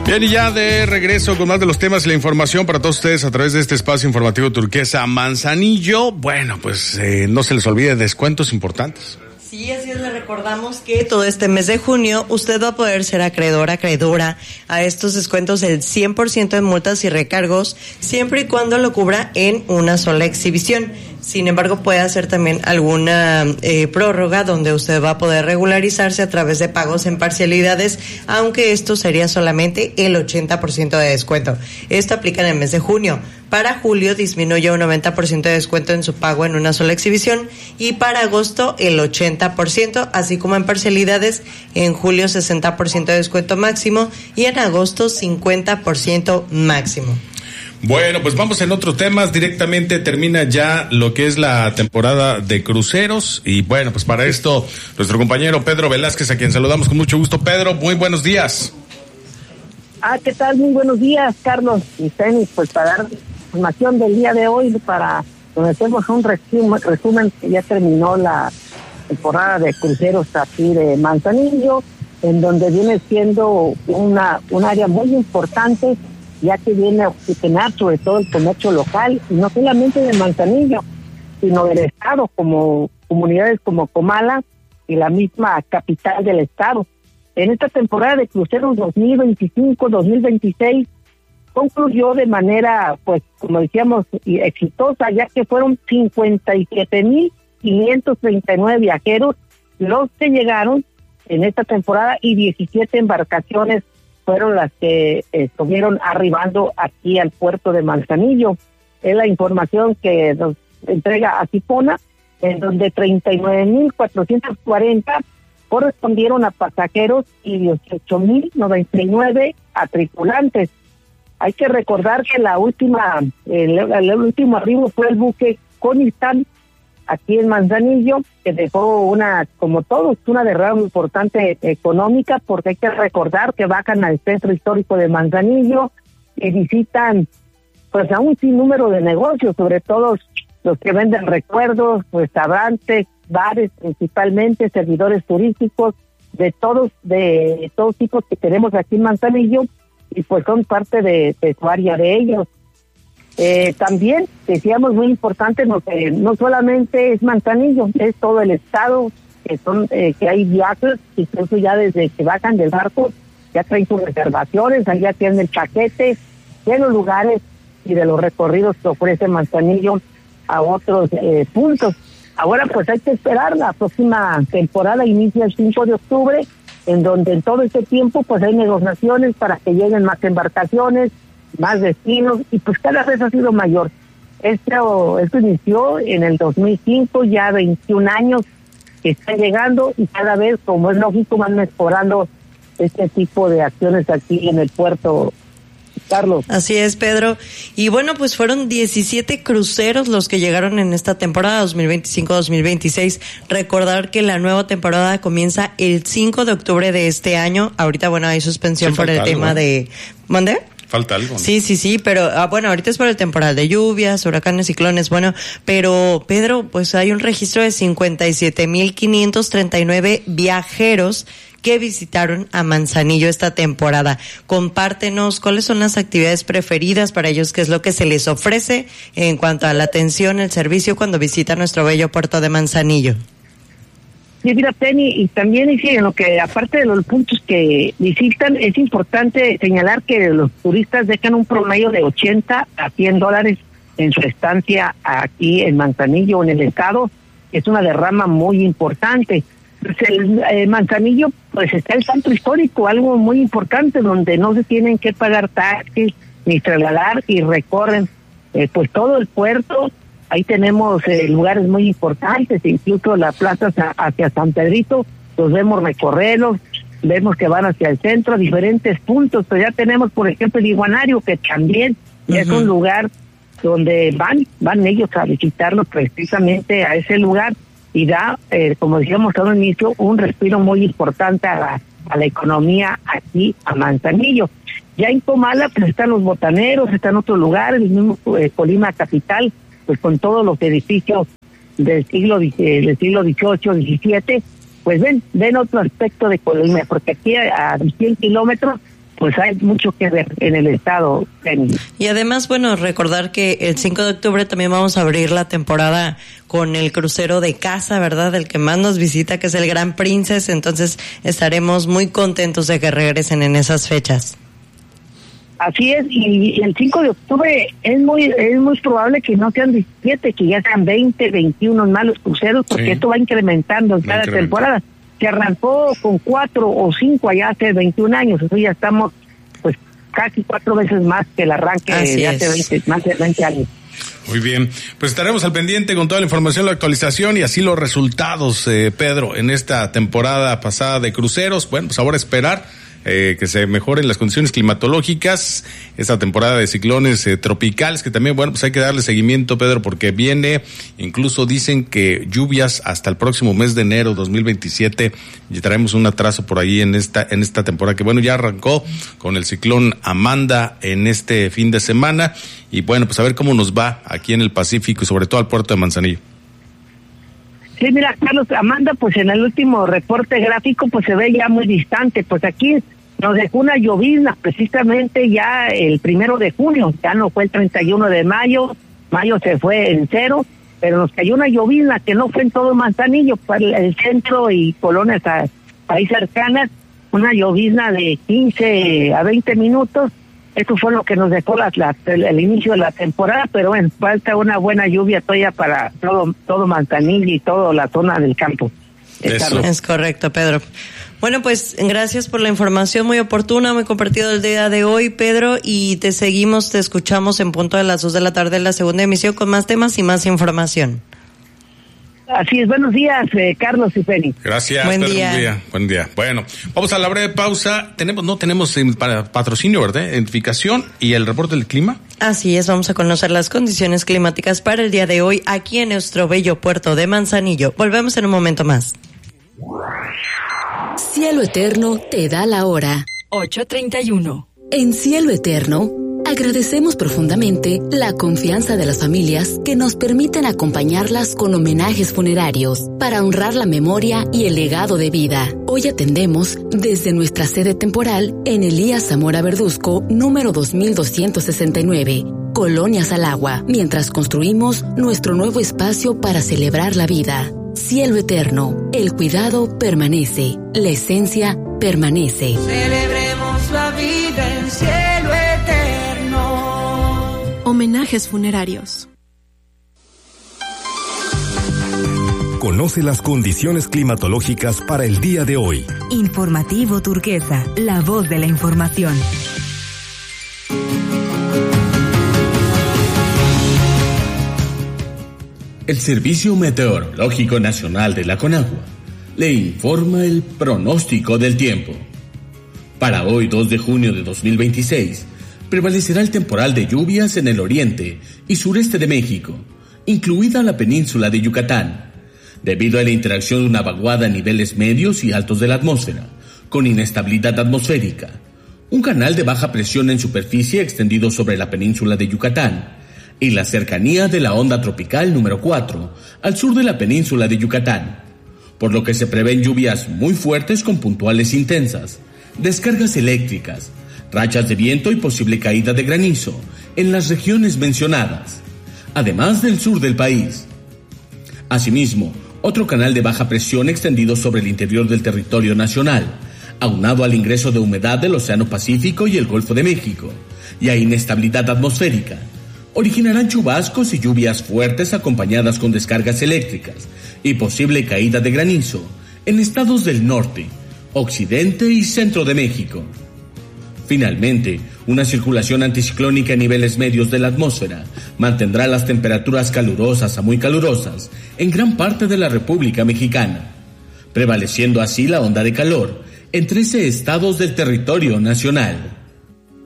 Bien, y ya de regreso con más de los temas y la información para todos ustedes a través de este espacio informativo Turquesa Manzanillo. Bueno, pues no se les olvide descuentos importantes. Sí, así es, le recordamos que todo este mes de junio usted va a poder ser acreedora a estos descuentos del 100% en multas y recargos, siempre y cuando lo cubra en una sola exhibición. Sin embargo, puede hacer también alguna prórroga donde usted va a poder regularizarse a través de pagos en parcialidades, aunque esto sería solamente el 80% de descuento. Esto aplica en el mes de junio. Para julio disminuye un 90% de descuento en su pago en una sola exhibición y para agosto el 80%, así como en parcialidades, en julio 60% de descuento máximo y en agosto 50% máximo. Bueno, pues vamos en otros temas. Directamente termina ya lo que es la temporada de cruceros. Y bueno, pues para esto, nuestro compañero Pedro Velázquez, a quien saludamos con mucho gusto. Pedro, muy buenos días. ¿Qué tal? Muy buenos días, Carlos y Tenis. Pues para dar información del día de hoy, para donde hacemos un resumen que ya terminó la temporada de cruceros aquí de Manzanillo, en donde viene siendo un área muy importante, ya que viene a oxigenar sobre todo el comercio local, y no solamente de Manzanillo, sino del estado, como comunidades como Comala y la misma capital del estado. En esta temporada de cruceros 2025-2026 concluyó de manera, pues, como decíamos, exitosa, ya que fueron 57,539 viajeros los que llegaron en esta temporada y 17 embarcaciones fueron las que estuvieron arribando aquí al puerto de Manzanillo. Es la información que nos entrega Acipona, en donde 39,440 correspondieron a pasajeros y 18,099 a tripulantes. Hay que recordar que el último arribo fue el buque Conistán, aquí en Manzanillo, que dejó como todos, una derrama importante económica, porque hay que recordar que bajan al centro histórico de Manzanillo y visitan pues a un sinnúmero de negocios, sobre todo los que venden recuerdos, restaurantes, bares principalmente, servidores turísticos, de todos tipos que tenemos aquí en Manzanillo, y pues son parte de su área de ellos. También decíamos muy importante, no solamente es Manzanillo, es todo el estado, que hay viajes, incluso ya desde que bajan del barco, ya traen sus reservaciones, allá tienen el paquete de los lugares y de los recorridos que ofrece Manzanillo a otros puntos. Ahora pues hay que esperar, la próxima temporada inicia el 5 de octubre, en donde en todo este tiempo pues hay negociaciones para que lleguen más embarcaciones, más destinos, y pues cada vez ha sido mayor. Esto inició en el 2005, ya 21 años que están llegando, y cada vez, como es lógico, van mejorando este tipo de acciones aquí en el puerto, Carlos. Así es, Pedro. Y bueno, pues fueron 17 cruceros los que llegaron en esta temporada 2025-2026. Recordar que la nueva temporada comienza el 5 de octubre de este año. Ahorita, bueno, hay suspensión por el tema de... ¿Mande? Falta algo, ¿no? Sí, pero bueno, ahorita es por el temporal de lluvias, huracanes, ciclones, bueno, pero Pedro, pues hay un registro de 57,539 viajeros que visitaron a Manzanillo esta temporada. Compártenos cuáles son las actividades preferidas para ellos, qué es lo que se les ofrece en cuanto a la atención, el servicio cuando visitan nuestro bello puerto de Manzanillo. Sí, mira, Penny, y también en lo que, aparte de los puntos que visitan, es importante señalar que los turistas dejan un promedio de $80 a $100 en su estancia aquí en Manzanillo, en el estado. Es una derrama muy importante. Manzanillo, pues está el centro histórico, algo muy importante, donde no se tienen que pagar taxis ni trasladar, y recorren pues todo el puerto. Ahí tenemos lugares muy importantes, incluso la plaza hacia San Pedrito, los vemos recorrerlos, vemos que van hacia el centro a diferentes puntos, pero ya tenemos, por ejemplo, el Iguanario, que también es un lugar donde van ellos a visitarlo precisamente a ese lugar, y da, como decíamos al inicio, un respiro muy importante a la economía aquí a Manzanillo. Ya en Comala pues están los botaneros, están otros lugares, el mismo Colima capital, pues con todos los edificios del siglo XVIII, XVII, pues ven otro aspecto de Colima, porque aquí a 100 kilómetros pues hay mucho que ver en el estado. Y además, bueno, recordar que el 5 de octubre también vamos a abrir la temporada con el crucero de casa, ¿verdad? El que más nos visita, que es el Gran Princess. Entonces estaremos muy contentos de que regresen en esas fechas. Así es, y el 5 de octubre es muy probable que no sean 17, que ya sean 20, 21 más los cruceros, porque esto va incrementando en cada temporada. Se arrancó con 4 o 5 allá hace 21 años, eso ya estamos pues casi 4 veces más que el arranque de hace más de 20 años. Muy bien, pues estaremos al pendiente con toda la información, la actualización y así los resultados, Pedro, en esta temporada pasada de cruceros. Bueno, pues ahora esperar que se mejoren las condiciones climatológicas, esta temporada de ciclones tropicales, que también, bueno, pues hay que darle seguimiento, Pedro, porque viene, incluso dicen que lluvias hasta el próximo mes de enero 2027, y traemos un atraso por ahí en esta temporada, que bueno, ya arrancó con el ciclón Amanda en este fin de semana, y bueno, pues a ver cómo nos va aquí en el Pacífico y sobre todo al puerto de Manzanillo. Sí, mira, Carlos, Amanda, pues en el último reporte gráfico, pues se ve ya muy distante. Pues aquí nos dejó una llovizna precisamente ya el 1 de junio, ya no fue el 31 de mayo, mayo se fue en cero, pero nos cayó una llovizna que no fue en todo Manzanillo, fue el centro y colonias ahí cercanas, una llovizna de 15 a 20 minutos. Esto fue lo que nos dejó el inicio de la temporada, pero bueno, falta una buena lluvia todavía para todo Manzanillo y toda la zona del campo. Es correcto, Pedro. Bueno, pues gracias por la información muy oportuna, muy compartido el día de hoy, Pedro, y te escuchamos en punto de las 2 de la tarde en la segunda emisión con más temas y más información. Así es, buenos días, Carlos y Feli. Gracias, Pedro, buen día. Bueno, vamos a la breve pausa. No tenemos patrocinio, ¿verdad? Identificación y el reporte del clima. Así es, vamos a conocer las condiciones climáticas para el día de hoy aquí en nuestro bello puerto de Manzanillo. Volvemos en un momento más. Cielo Eterno te da la hora. 8:31. En Cielo Eterno agradecemos profundamente la confianza de las familias que nos permiten acompañarlas con homenajes funerarios para honrar la memoria y el legado de vida. Hoy atendemos desde nuestra sede temporal en Elías Zamora Verduzco, número 2269, Colonia Salagua, mientras construimos nuestro nuevo espacio para celebrar la vida. Cielo Eterno, el cuidado permanece, la esencia permanece. Celebremos la vida en Cielo Eterno. Homenajes funerarios. Conoce las condiciones climatológicas para el día de hoy. Informativo Turquesa, la voz de la información. El Servicio Meteorológico Nacional de la Conagua le informa el pronóstico del tiempo. Para hoy, 2 de junio de 2026, prevalecerá el temporal de lluvias en el oriente y sureste de México, incluida la península de Yucatán, debido a la interacción de una vaguada a niveles medios y altos de la atmósfera, con inestabilidad atmosférica, un canal de baja presión en superficie extendido sobre la península de Yucatán, y la cercanía de la onda tropical número 4 al sur de la península de Yucatán, por lo que se prevén lluvias muy fuertes con puntuales intensas, descargas eléctricas, rachas de viento y posible caída de granizo en las regiones mencionadas, además del sur del país. Asimismo, otro canal de baja presión extendido sobre el interior del territorio nacional, aunado al ingreso de humedad del Océano Pacífico y el Golfo de México, y a inestabilidad atmosférica, originarán chubascos y lluvias fuertes acompañadas con descargas eléctricas y posible caída de granizo en estados del norte, occidente y centro de México. Finalmente, una circulación anticiclónica a niveles medios de la atmósfera mantendrá las temperaturas calurosas a muy calurosas en gran parte de la República Mexicana, prevaleciendo así la onda de calor en 13 estados del territorio nacional.